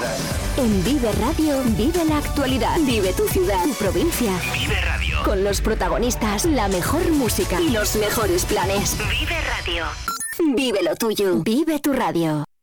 En Vive Radio, vive la actualidad, vive tu ciudad, tu provincia. Vive Radio. Con los protagonistas, la mejor música y los mejores planes. Vive Radio. Vive lo tuyo, vive tu radio.